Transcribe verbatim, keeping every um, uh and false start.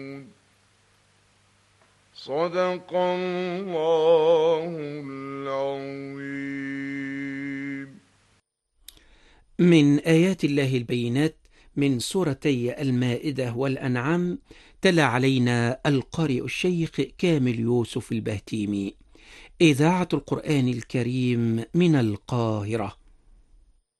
صدق الله العظيم. من آيات الله البينات من سورتي المائدة والأنعام، تلا علينا القارئ الشيخ كامل يوسف البهتيمي. إذاعة القرآن الكريم من القاهرة.